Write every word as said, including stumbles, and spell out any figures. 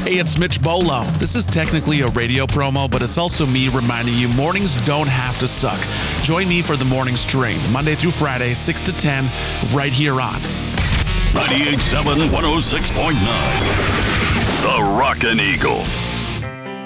Hey, it's Mitch Bolo. This is technically a radio promo, but it's also me reminding you mornings don't have to suck. Join me for the morning stream, Monday through Friday, six to ten, right here on ninety-eight point seven, one oh six point nine. The Rockin' Eagle.